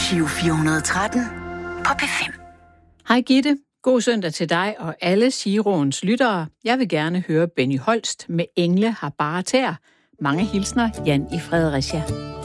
Giro 413 på P5. Hej Gitte. God søndag til dig og alle Giroens lyttere. Jeg vil gerne høre Benny Holst med Engle har bare tær. Mange hilsner, Jan i Fredericia.